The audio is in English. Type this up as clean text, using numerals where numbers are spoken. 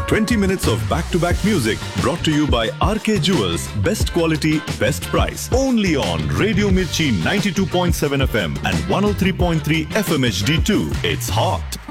20 minutes of back-to-back music brought to you by RK Jewels. Best quality, best price. Only on Radio Mirchi 92.7 FM and 103.3 FM HD2. It's hot.